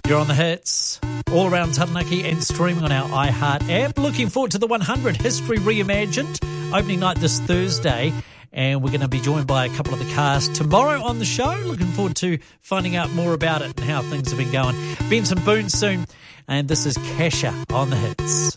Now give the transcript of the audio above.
You're on the hits all around Taranaki and streaming on our iHeart app. Looking forward to the 100 History Reimagined, opening night this Thursday. And we're going to be joined by a couple of the cast tomorrow on the show. Looking forward to finding out more about it and how things have been going. Benson Boone soon. And this is Kesha on the hits.